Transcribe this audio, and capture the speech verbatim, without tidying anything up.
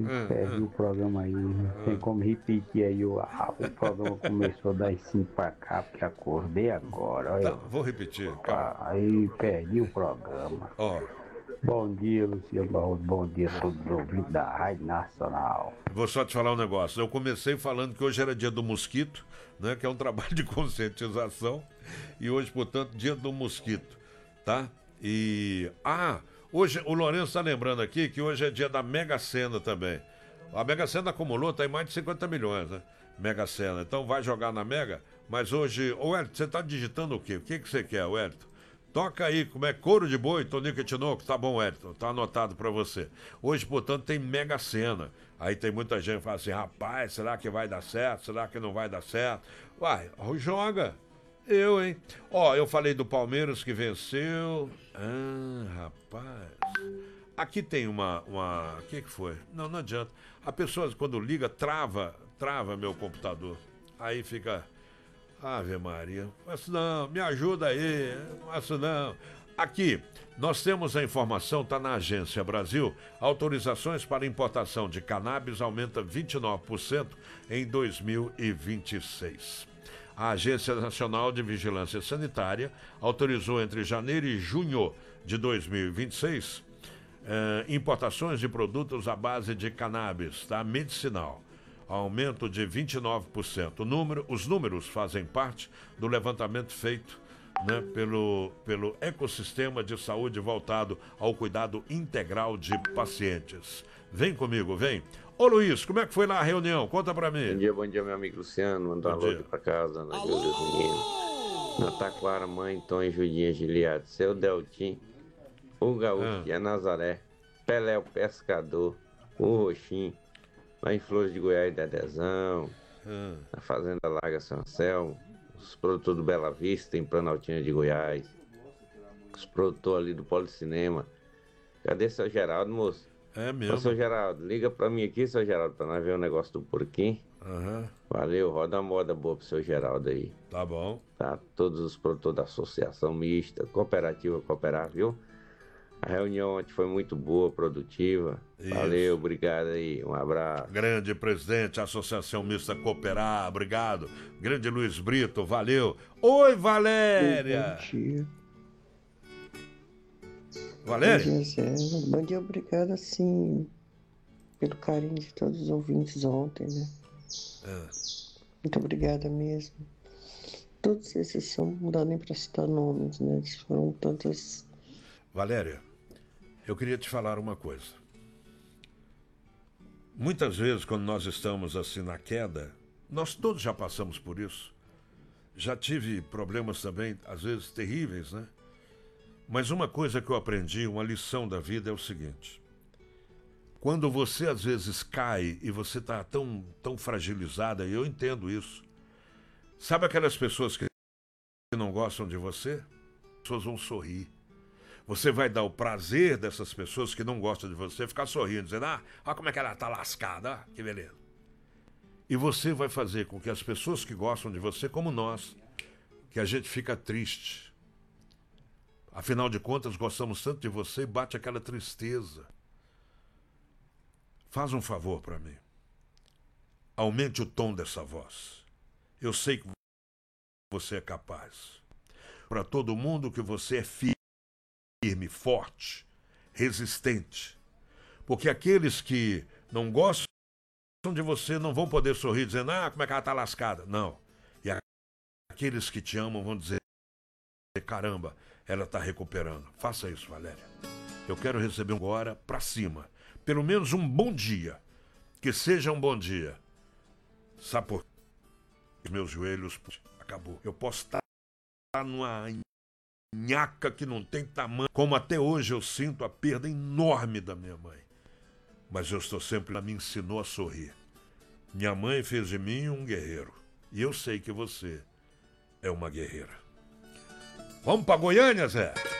hum, perdi hum, o programa aí. Tem hum. como repetir aí. O, ah, o programa começou das cinco pra cá, porque acordei agora. Olha, Tá, eu, vou repetir, calma. pá, aí perdi o programa. Ó, Bom dia, Luciano Barroso. Bom dia a todos os ouvintes da Rádio Nacional. vou só te falar um negócio. Eu comecei falando que hoje era dia do mosquito, né? Que é um trabalho de conscientização. E hoje, portanto, dia do mosquito, tá? E. Ah, hoje o Lourenço está lembrando aqui que hoje é dia da Mega Sena também. A Mega Sena acumulou, tá em mais de cinquenta milhões, né? Mega Sena. Então vai jogar na Mega, mas hoje. Ô, Wellington, você tá digitando o quê? O que, que você quer, Wellington? Toca aí, como é couro de boi, Tonico e Tinoco, tá bom, Wellington, tá anotado pra você. Hoje, portanto, tem Mega Sena. Aí tem muita gente que fala assim, rapaz, será que vai dar certo? Será que não vai dar certo? Uai, joga. Eu, hein? Ó, eu falei do Palmeiras que venceu. Ah, rapaz. Aqui tem uma. uma... O que, que foi? Não, não adianta. A pessoa, quando liga, trava, trava meu computador. Aí fica. Ave Maria. Mas não, me ajuda aí. Mas não. Aqui, nós temos a informação, está na Agência Brasil, autorizações para importação de cannabis aumenta vinte e nove por cento em dois mil e vinte e seis. A Agência Nacional de Vigilância Sanitária autorizou entre janeiro e junho de dois mil e vinte e seis eh, importações de produtos à base de cannabis, tá? Medicinal. Aumento de vinte e nove por cento. O número, os números fazem parte do levantamento feito, né, pelo, pelo ecossistema de saúde voltado ao cuidado integral de pacientes. Vem comigo, vem. Ô Luiz, como é que foi lá a reunião? Conta pra mim. Bom dia, bom dia, meu amigo Luciano. Mandar um alô aqui pra casa, Ana Júlia dos Meninos. Na Taquara, Mãe, Tom e Judinha Giliade. Seu Deltim, o Gaúcho, Ah. e a Nazaré. Pelé, o Pescador, o Roxim. Lá em Flores de Goiás, Dedezão. Ah. Na Fazenda Larga São Anselmo. Os produtores do Bela Vista, em Planaltina de Goiás. Os produtores ali do Policinema. Cadê seu Geraldo, moço? É Ô, mesmo. seu Geraldo, liga pra mim aqui, seu Geraldo, pra nós ver o negócio do porquinho. Aham. Valeu, roda a moda boa pro seu Geraldo aí. Tá bom. Tá? Todos os produtores da Associação Mista, Cooperativa Cooperar, viu? A reunião ontem foi muito boa, produtiva. Isso. Valeu, obrigado aí, um abraço. Grande presidente, Associação Mista Cooperar, obrigado. Grande Luiz Brito, valeu. Oi, Valéria. Bom dia. Valéria? Bom dia, Zé. Bom dia, obrigado, assim, pelo carinho de todos os ouvintes ontem, né? Ah. Muito obrigada mesmo. Todos esses são, não dá nem pra citar nomes, né? Foram tantas... Valéria, eu queria te falar uma coisa. Muitas vezes, quando nós estamos assim na queda, nós todos já passamos por isso. Já tive problemas também, às vezes terríveis, né? Mas uma coisa que eu aprendi, uma lição da vida é o seguinte. Quando você às vezes cai e você está tão, tão fragilizada, e eu entendo isso. Sabe aquelas pessoas que não gostam de você? As pessoas vão sorrir. Você vai dar o prazer dessas pessoas que não gostam de você ficar sorrindo, dizendo, ah, olha como é que ela tá lascada, ah, que beleza. E você vai fazer com que as pessoas que gostam de você, como nós, que a gente fica triste. Afinal de contas, gostamos tanto de você e bate aquela tristeza. Faz um favor para mim. Aumente o tom dessa voz. Eu sei que você é capaz. Para todo mundo que você é firme, forte, resistente. Porque aqueles que não gostam de você não vão poder sorrir dizendo, ah, como é que ela tá lascada. Não. E aqueles que te amam vão dizer, caramba, ela está recuperando. Faça isso, Valéria. Eu quero receber um agora para cima. Pelo menos um bom dia. Que seja um bom dia. Sabe por quê? Meus joelhos... Acabou. Eu posso estar numa nhaca que não tem tamanho. Como até hoje eu sinto a perda enorme da minha mãe. Mas eu estou sempre... Ela me ensinou a sorrir. Minha mãe fez de mim um guerreiro. E eu sei que você é uma guerreira. Vamos pra Goiânia, Zé?